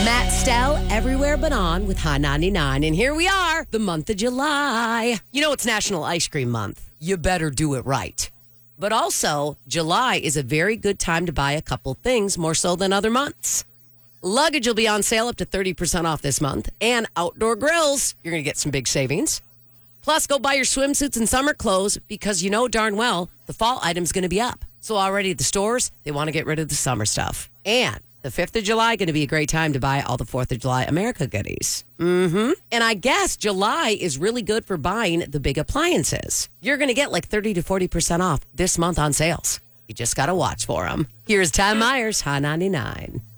Matt Stell, Everywhere But On with Hot 99. And here we are, the month of July. You know, it's National Ice Cream Month. You better do it right. But also, July is a very good time to buy a couple things more so than other months. Luggage will be on sale up to 30% off this month. And outdoor grills, you're going to get some big savings. Plus, go buy your swimsuits and summer clothes because you know darn well the fall item's going to be up. So already at the stores, they want to get rid of the summer stuff. And the 5th of July going to be a great time to buy all the 4th of July America goodies. And I guess July is really good for buying the big appliances. You're going to get like 30 to 40% off this month on sales. You just got to watch for them. Here's Tom Myers, Hot 99.